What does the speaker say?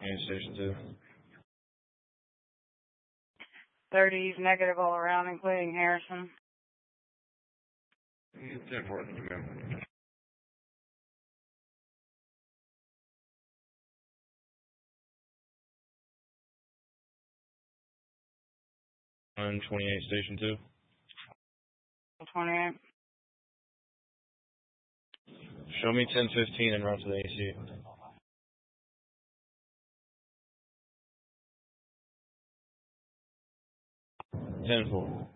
Station 2. 30's negative all around, including Harrison. 10-4, ma'am. On 28, Station 2. 28. Show me 10-15 and route to the AC. 10-4.